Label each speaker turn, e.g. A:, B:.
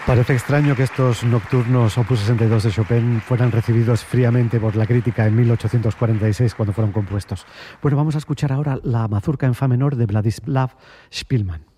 A: Parece extraño que estos nocturnos Opus 62 de Chopin fueran recibidos fríamente por la crítica en 1846 cuando fueron compuestos. Bueno, vamos a escuchar ahora la mazurca en fa menor de Vladislav Shpilman.